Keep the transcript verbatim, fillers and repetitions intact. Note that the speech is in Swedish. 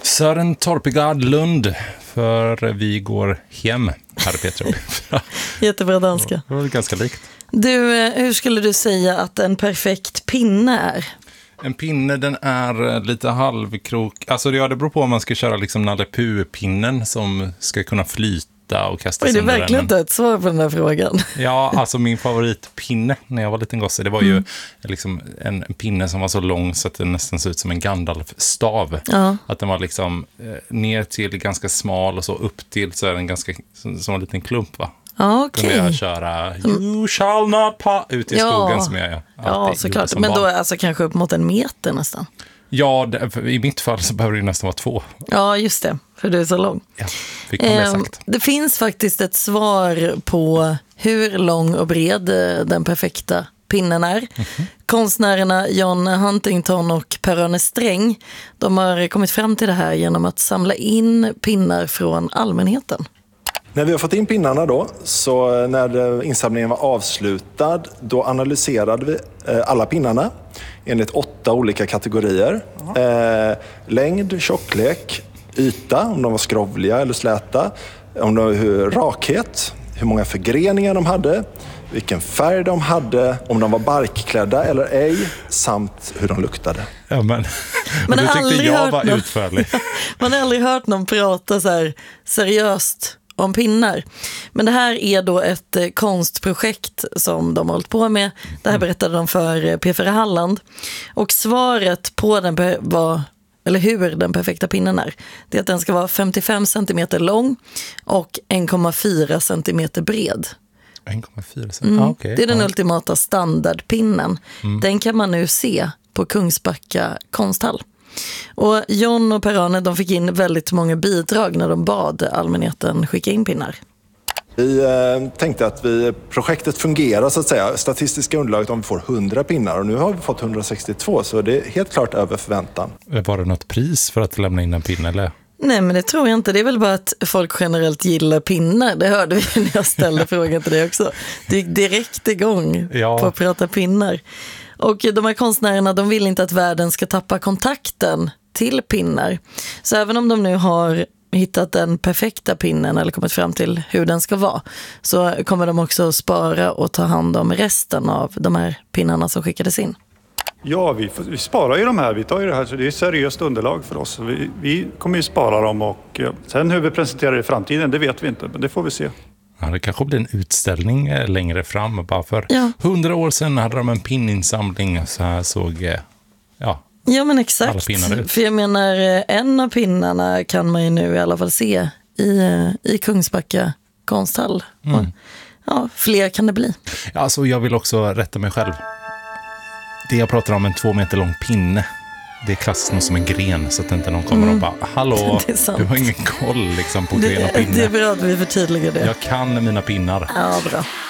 Sören Torpegard Lund, för vi går hem, herr Peter. Jättebra danska. Det var ganska likt. Du, hur skulle du säga att en perfekt pinne är? En pinne, den är lite halvkrok. Alltså ja, det beror på om man ska köra liksom Nalle Puh-pinnen som ska kunna flyta och kasta sönder. Är det verkligen inte ett svar på den här frågan? Ja, alltså min favoritpinne när jag var liten gosse, det var ju mm. liksom en, en pinne som var så lång så att den nästan såg ut som en Gandalf-stav. Ja. Att den var liksom eh, ner till ganska smal och så upp till så är den ganska som, som en liten klump, va? Ja, okej. Kunde jag köra You shall not pa ut i ja. skogen som jag Ja, såklart. Men då är alltså kanske upp mot en meter nästan. Ja, det, i mitt fall så behöver det nästan vara två. Ja, just det. För du är så lång. Ja, fick man det sagt. Det finns faktiskt ett svar på hur lång och bred den perfekta pinnen är. Mm-hmm. Konstnärerna John Huntington och Per-Arne Sträng, de har kommit fram till det här genom att samla in pinnar från allmänheten. När vi har fått in pinnarna då, så när insamlingen var avslutad, då analyserade vi alla pinnarna enligt åtta olika kategorier. Eh, längd, tjocklek, yta, om de var skrovliga eller släta, om de hur rakhet, hur många förgreningar de hade, vilken färg de hade, om de var barkklädda eller ej, samt hur de luktade. Ja, men men du tyckte jag var någon, utförlig. Man har aldrig hört någon prata så här seriöst om pinnar. Men det här är då ett eh, konstprojekt som de har hållit på med. Det här berättade de för eh, P fyra Halland. Och svaret på den per- var, eller hur den perfekta pinnen är, det är att den ska vara femtiofem centimeter lång och en komma fyra centimeter bred. en komma fyra centimeter? Mm. Ah, okay. Det är den ah. ultimata standardpinnen. Mm. Den kan man nu se på Kungsbacka konsthall. Och John och Per-Arne, de fick in väldigt många bidrag när de bad allmänheten skicka in pinnar. Vi eh, tänkte att vi, projektet fungerar så att säga. Statistiska underlaget om vi får hundra pinnar och nu har vi fått hundrasextiotvå, så det är helt klart över förväntan. Var det något pris för att lämna in en pinne eller? Nej, men det tror jag inte. Det är väl bara att folk generellt gillar pinnar. Det hörde vi när jag ställde frågan till dig också. Det gick direkt igång ja. på att prata pinnar. Och de här konstnärerna, de vill inte att världen ska tappa kontakten till pinnar. Så även om de nu har hittat den perfekta pinnen eller kommit fram till hur den ska vara, så kommer de också spara och ta hand om resten av de här pinnarna som skickades in. Ja, vi, vi sparar ju de här. Vi tar ju det här, så det är ett seriöst underlag för oss. Vi, vi kommer ju spara dem och sen hur vi presenterar det i framtiden, det vet vi inte, men det får vi se. Ja, det kanske blir en utställning längre fram. Bara för ja. hundra år sedan hade de en pinninsamling, så här såg ja, ja men exakt. För jag menar, en av pinnarna kan man ju nu i alla fall se i, i Kungsbacka konsthall. Mm. Och, ja, fler kan det bli. Alltså, jag vill också rätta mig själv. Det jag pratar om, en två meter lång pinne, det klassas nog som en gren, så att inte någon kommer mm. och bara, hallå, du har ingen koll liksom på gren och pinne. Det är bra att vi förtydligar det. Jag kan mina pinnar. Ja, bra.